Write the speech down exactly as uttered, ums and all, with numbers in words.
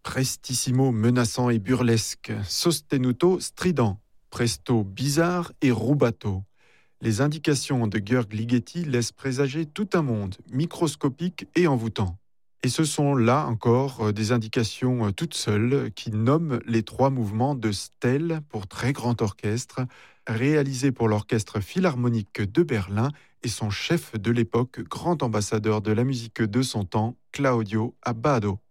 Prestissimo menaçant et burlesque, sostenuto strident, presto bizarre et rubato. Les indications de Georg Ligeti laissent présager tout un monde, microscopique et envoûtant. Et ce sont là encore des indications toutes seules qui nomment les trois mouvements de Stell pour très grand orchestre, réalisés pour l'Orchestre philharmonique de Berlin et son chef de l'époque, grand ambassadeur de la musique de son temps, Claudio Abbado.